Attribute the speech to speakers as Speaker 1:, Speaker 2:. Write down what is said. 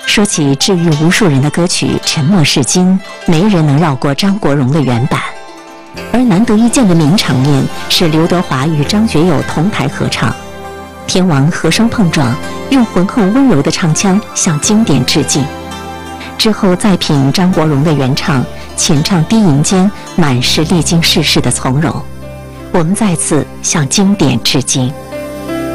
Speaker 1: 说起治愈无数人的歌曲《沉默是金》，没人能绕过张国荣的原版。而难得一见的名场面是刘德华与张学友同台合唱，天王和声碰撞，用浑厚温柔的唱腔向经典致敬。之后再品张国荣的原唱，浅唱低吟间满是历经世事的从容。我们再次向经典致敬。